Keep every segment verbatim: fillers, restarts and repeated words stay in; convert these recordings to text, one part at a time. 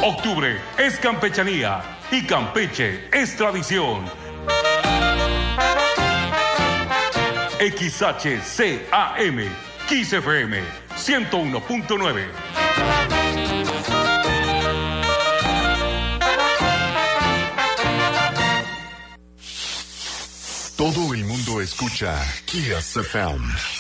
Octubre es campechanía y Campeche es tradición. X H C A M, Kiss F M, ciento uno punto nueve. Todo el mundo escucha Kiss F M.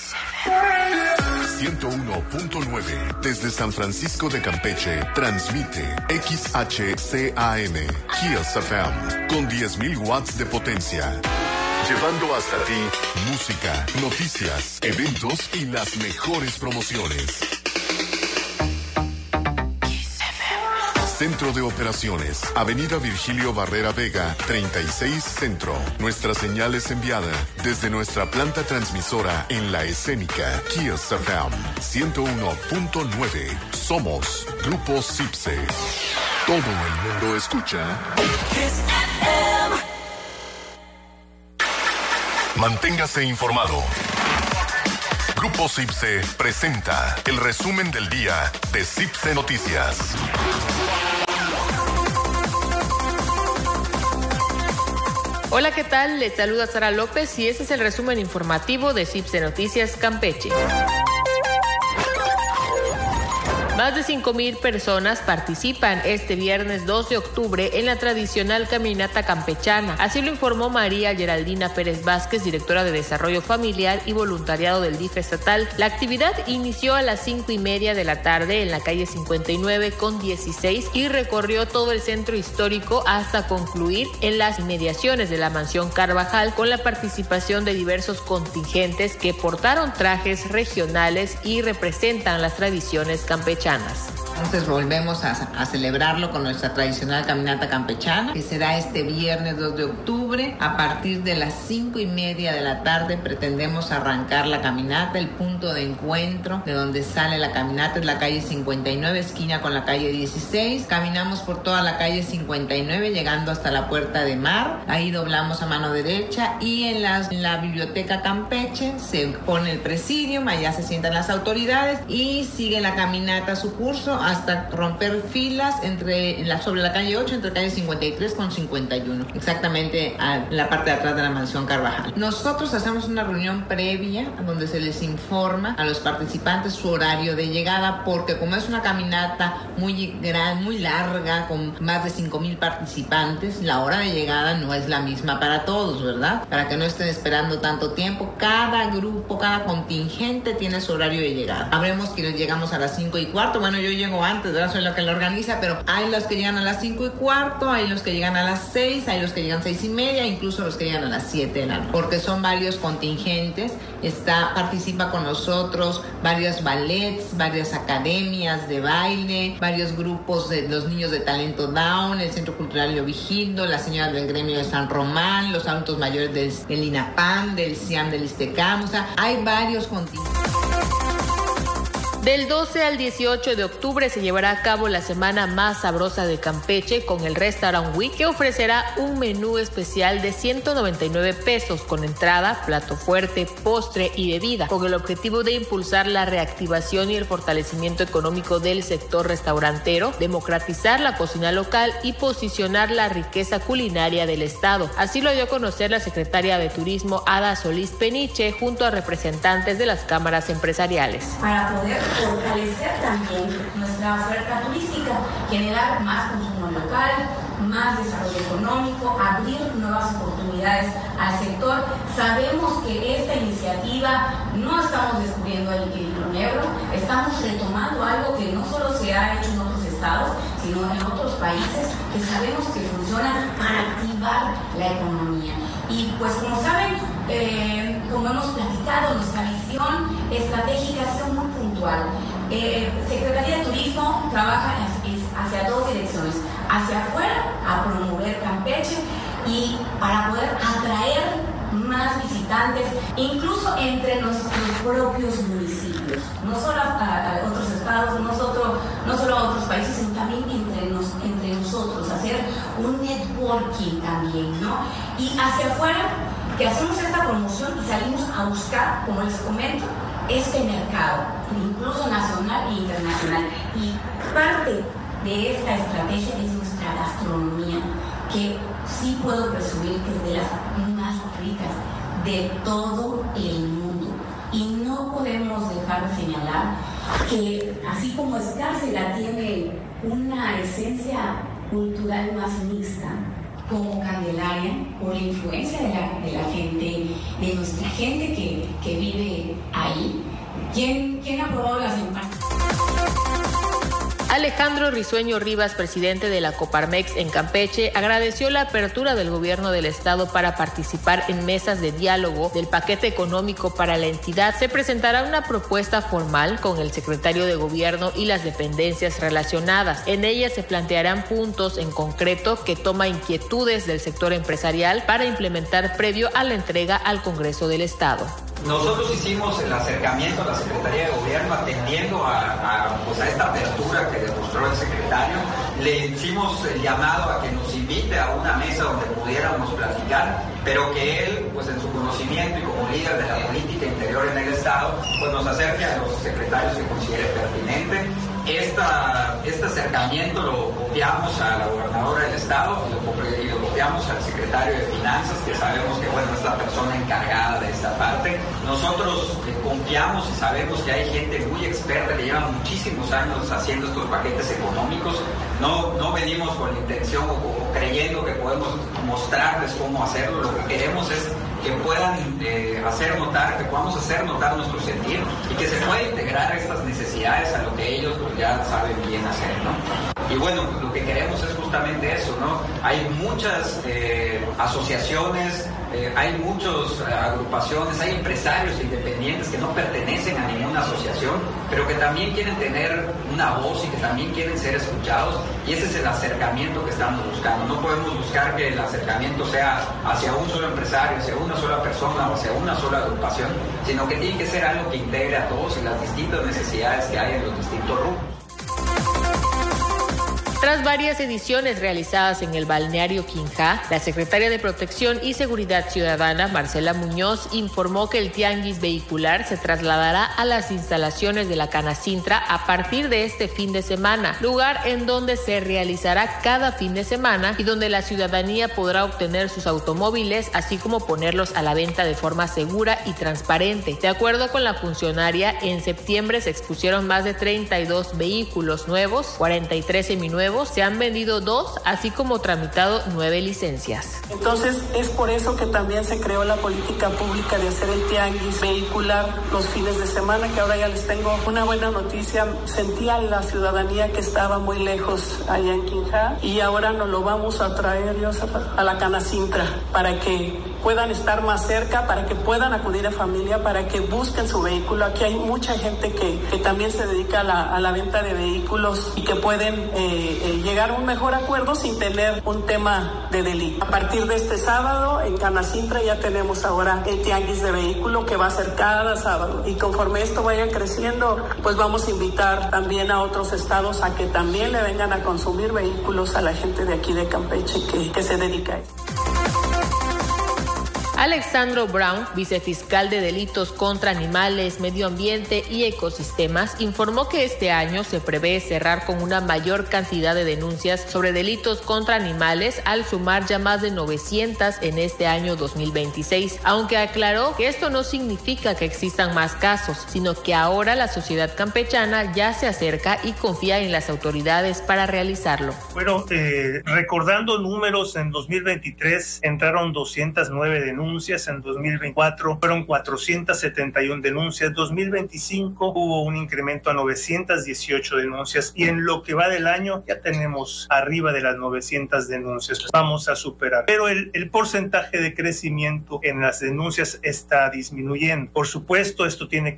ciento uno punto nueve. Desde San Francisco de Campeche, transmite X H C A M, Kiss F M, con diez mil watts de potencia. Llevando hasta ti música, noticias, eventos y las mejores promociones. Centro de Operaciones, Avenida Virgilio Barrera Vega, treinta y seis Centro. Nuestra señal es enviada desde nuestra planta transmisora en La Escénica, Kiss F M, ciento uno punto nueve. Somos Grupo Cipse. Todo el mundo escucha Kiss F M. Manténgase informado. Grupo Cipse presenta el resumen del día de Cipse Noticias. Hola, ¿qué tal? Les saluda Sara López y este es el resumen informativo de Cipse Noticias Campeche. Más de cinco mil personas participan este viernes dos de octubre en la tradicional caminata campechana. Así lo informó María Geraldina Pérez Vázquez, directora de Desarrollo Familiar y Voluntariado del D I F estatal. La actividad inició a las cinco y media de la tarde en la calle cincuenta y nueve con dieciséis y recorrió todo el centro histórico hasta concluir en las inmediaciones de la Mansión Carvajal, con la participación de diversos contingentes que portaron trajes regionales y representan las tradiciones campechanas. Entonces volvemos a, a celebrarlo con nuestra tradicional caminata campechana, que será este viernes dos de octubre. A partir de las cinco y media de la tarde pretendemos arrancar la caminata. El punto de encuentro de donde sale la caminata es la calle cincuenta y nueve, esquina con la calle dieciséis. Caminamos por toda la calle cincuenta y nueve, llegando hasta la Puerta de Mar. Ahí doblamos a mano derecha y en la, en la Biblioteca Campeche se pone el presidium, allá se sientan las autoridades y sigue la caminata su curso hasta romper filas entre en la, sobre la calle ocho, entre calle cincuenta y tres con cincuenta y uno, exactamente en la parte de atrás de la Mansión Carvajal. Nosotros hacemos una reunión previa donde se les informa a los participantes su horario de llegada, porque como es una caminata muy gran, muy larga, con más de cinco mil participantes, la hora de llegada no es la misma para todos, ¿verdad? Para que no estén esperando tanto tiempo, cada grupo, cada contingente tiene su horario de llegada. Habremos quienes llegamos a las cinco y cuarto, bueno, yo llego antes, ¿verdad? Soy la que lo organiza, pero hay los que llegan a las cinco y cuarto, hay los que llegan a las seis, hay los que llegan seis y media, incluso los que llegan a las siete de la noche, porque son varios contingentes. Está, participa con nosotros varios ballets, varias academias de baile, varios grupos de los niños de talento Down, el Centro Cultural Llovigildo, las señoras del gremio de San Román, los adultos mayores del, del INAPAM, del CIAM del ISTECAM, o sea, hay varios contingentes. Del doce al dieciocho de octubre se llevará a cabo la semana más sabrosa de Campeche con el Restaurant Week, que ofrecerá un menú especial de ciento noventa y nueve pesos con entrada, plato fuerte, postre y bebida, con el objetivo de impulsar la reactivación y el fortalecimiento económico del sector restaurantero, democratizar la cocina local y posicionar la riqueza culinaria del estado. Así lo dio a conocer la secretaria de Turismo Ada Solís Peniche junto a representantes de las cámaras empresariales. Para poder fortalecer también nuestra oferta turística, generar más consumo local, más desarrollo económico, abrir nuevas oportunidades al sector. Sabemos que esta iniciativa no estamos descubriendo el hilo negro, estamos retomando algo que no solo se ha hecho en otros estados, sino en otros países que sabemos que funcionan para activar la economía. Y pues como saben, eh, como hemos platicado, nuestra visión estratégica ha sido muy puntual. Eh, Secretaría de Turismo trabaja hacia dos direcciones: hacia afuera, a promover Campeche, y para poder atraer más visitantes, incluso entre nuestros propios municipios, no solo a, a otros estados, no solo, no solo a otros países, sino también entre, nos, entre nosotros, hacer un networking también, ¿no? Y hacia afuera, que hacemos esta promoción y salimos a buscar, como les comento, este mercado, incluso nacional e internacional. Y parte de esta estrategia es nuestra gastronomía, que sí puedo presumir que es de las más ricas de todo el mundo. Y no podemos dejar de señalar que así como Escárcega tiene una esencia cultural más mixta, como Candelaria, por la influencia de la, de la gente, de nuestra gente que, que vive ahí. ¿Quién, quién ha probado las empanadas? Alejandro Risueño Rivas, presidente de la Coparmex en Campeche, agradeció la apertura del gobierno del estado para participar en mesas de diálogo del paquete económico para la entidad. Se presentará una propuesta formal con el secretario de gobierno y las dependencias relacionadas. En ella se plantearán puntos en concreto que toma inquietudes del sector empresarial para implementar previo a la entrega al Congreso del estado. Nosotros hicimos el acercamiento a la Secretaría de Gobierno atendiendo a, a, pues a esta apertura que demostró el secretario. Le hicimos el llamado a que nos invite a una mesa donde pudiéramos platicar, pero que él, pues en su conocimiento y como líder de la política interior en el Estado, pues nos acerque a los secretarios que considere pertinente. Esta, este acercamiento lo copiamos a la gobernadora del Estado y lo, y lo copiamos al secretario de Finanzas, que sabemos que bueno, es la persona encargada de esta parte. Nosotros eh, confiamos y sabemos que hay gente muy experta que lleva muchísimos años haciendo estos paquetes económicos. No, no venimos con la intención o, o creyendo que podemos mostrarles cómo hacerlo. Lo que queremos es que puedan eh, hacer notar, que podamos hacer notar nuestro sentir y que se pueda integrar estas necesidades a lo que ellos pues, ya saben bien hacer, ¿no? Y bueno, pues, lo que queremos es justamente eso, ¿no? Hay muchas eh, asociaciones, eh, hay muchas eh, agrupaciones, hay empresarios independientes que no pertenecen a ninguna asociación, pero que también quieren tener una voz y que también quieren ser escuchados, y ese es el acercamiento que estamos buscando. No podemos buscar que el acercamiento sea hacia un solo empresario, hacia una sola persona o hacia una sola agrupación, sino que tiene que ser algo que integre a todos y las distintas necesidades que hay en los distintos rubros. Tras varias ediciones realizadas en el balneario Quinjá, la secretaria de Protección y Seguridad Ciudadana, Marcela Muñoz, informó que el tianguis vehicular se trasladará a las instalaciones de la Canacintra a partir de este fin de semana, lugar en donde se realizará cada fin de semana y donde la ciudadanía podrá obtener sus automóviles, así como ponerlos a la venta de forma segura y transparente. De acuerdo con la funcionaria, en septiembre se expusieron más de treinta y dos vehículos nuevos, cuarenta y tres seminuevos, se han vendido dos, así como tramitado nueve licencias. Entonces es por eso que también se creó la política pública de hacer el tianguis vehicular los fines de semana, que ahora ya les tengo una buena noticia. Sentía la ciudadanía que estaba muy lejos allá en Quinjá y ahora nos lo vamos a traer a la Canacintra para que puedan estar más cerca, para que puedan acudir a familia, para que busquen su vehículo. Aquí hay mucha gente que, que también se dedica a la, a la venta de vehículos y que pueden eh, eh, llegar a un mejor acuerdo sin tener un tema de delito. A partir de este sábado en Canacintra ya tenemos ahora el tianguis de vehículo que va a ser cada sábado, y conforme esto vaya creciendo, pues vamos a invitar también a otros estados a que también le vengan a consumir vehículos a la gente de aquí de Campeche que, que se dedica a esto. Alexandro Brown, vicefiscal de Delitos contra Animales, Medio Ambiente y Ecosistemas, informó que este año se prevé cerrar con una mayor cantidad de denuncias sobre delitos contra animales, al sumar ya más de novecientas en este año dos mil veintiséis, aunque aclaró que esto no significa que existan más casos, sino que ahora la sociedad campechana ya se acerca y confía en las autoridades para realizarlo. Bueno, eh, recordando números, en dos mil veintitrés entraron doscientas nueve denuncias, en dos mil veinticuatro fueron cuatrocientas setenta y una denuncias, dos mil veinticinco hubo un incremento a novecientas dieciocho denuncias y en lo que va del año ya tenemos arriba de las novecientas denuncias. Vamos a superar, pero el, el porcentaje de crecimiento en las denuncias está disminuyendo. Por supuesto, esto tiene